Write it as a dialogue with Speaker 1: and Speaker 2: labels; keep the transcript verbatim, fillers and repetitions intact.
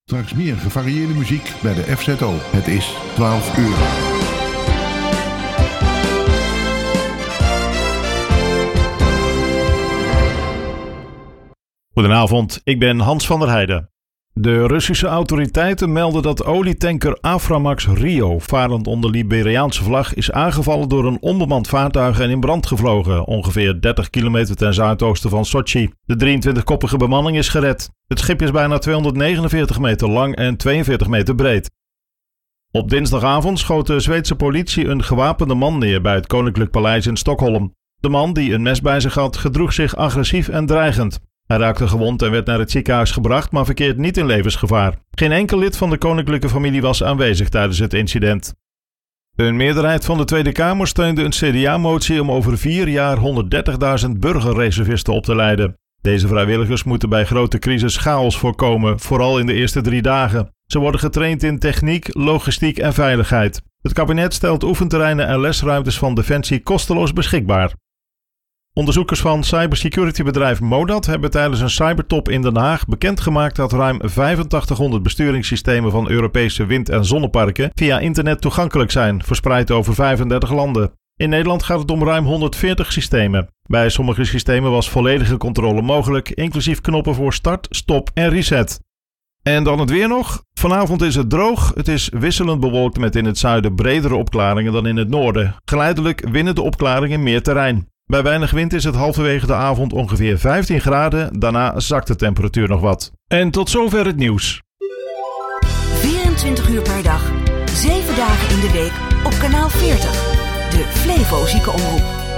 Speaker 1: Straks meer gevarieerde muziek bij de F Z O. Het is twaalf uur.
Speaker 2: Goedenavond, ik ben Hans van der Heijden. De Russische autoriteiten melden dat olietanker Aframax Rio, varend onder Liberiaanse vlag, is aangevallen door een onbemand vaartuig en in brand gevlogen, ongeveer dertig kilometer ten zuidoosten van Sochi. De drieëntwintigkoppige bemanning is gered. Het schip is bijna tweehonderdnegenenveertig meter lang en tweeënveertig meter breed. Op dinsdagavond schoot de Zweedse politie een gewapende man neer bij het Koninklijk Paleis in Stockholm. De man, die een mes bij zich had, gedroeg zich agressief en dreigend. Hij raakte gewond en werd naar het ziekenhuis gebracht, maar verkeert niet in levensgevaar. Geen enkel lid van de koninklijke familie was aanwezig tijdens het incident. Een meerderheid van de Tweede Kamer steunde een C D A-motie om over vier jaar honderddertigduizend burgerreservisten op te leiden. Deze vrijwilligers moeten bij grote crisis chaos voorkomen, vooral in de eerste drie dagen. Ze worden getraind in techniek, logistiek en veiligheid. Het kabinet stelt oefenterreinen en lesruimtes van Defensie kosteloos beschikbaar. Onderzoekers van cybersecurity-bedrijf Modat hebben tijdens een cybertop in Den Haag bekendgemaakt dat ruim vijfentachtighonderd besturingssystemen van Europese wind- en zonneparken via internet toegankelijk zijn, verspreid over vijfendertig landen. In Nederland gaat het om ruim honderdveertig systemen. Bij sommige systemen was volledige controle mogelijk, inclusief knoppen voor start, stop en reset. En dan het weer nog. Vanavond is het droog. Het is wisselend bewolkt met in het zuiden bredere opklaringen dan in het noorden. Geleidelijk winnen de opklaringen meer terrein. Bij weinig wind is het halverwege de avond ongeveer vijftien graden. Daarna zakt de temperatuur nog wat. En tot zover het nieuws.
Speaker 3: vierentwintig uur per dag, zeven dagen in de week op kanaal veertig. De Flevo Ziekenomroep.